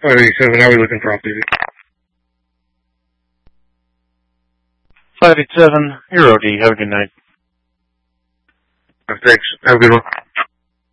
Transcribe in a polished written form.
587, how are we looking for off-duty? 587, you're OD. Have a good night. Thanks. Have a good one.